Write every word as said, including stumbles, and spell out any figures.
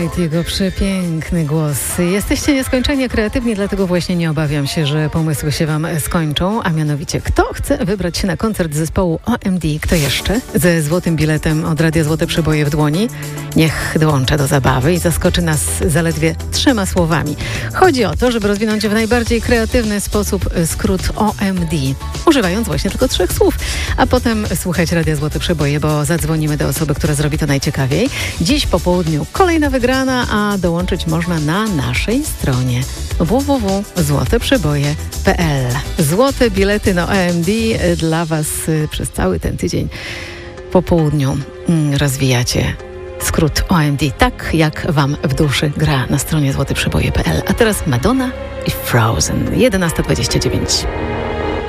White, jego przepiękny głos. Jesteście nieskończenie kreatywni, dlatego właśnie nie obawiam się, że pomysły się wam skończą, a mianowicie kto chce wybrać się na koncert zespołu O M D? Kto jeszcze? Ze złotym biletem od Radia Złote Przeboje w dłoni? Niech dołącza do zabawy i zaskoczy nas zaledwie trzema słowami. Chodzi o to, żeby rozwinąć w najbardziej kreatywny sposób skrót O M D, używając właśnie tylko trzech słów, a potem słuchać Radia Złote Przeboje, bo zadzwonimy do osoby, która zrobi to najciekawiej. Dziś po południu kolejna wygrana, a dołączyć można na naszej stronie w w w kropka złote przeboje kropka p l. Złote bilety na O M D dla was przez cały ten tydzień po południu rozwijacie skrót O M D tak, jak wam w duszy gra na stronie złote przeboje kropka p l. A teraz Madonna i Frozen, jedenasta dwadzieścia dziewięć.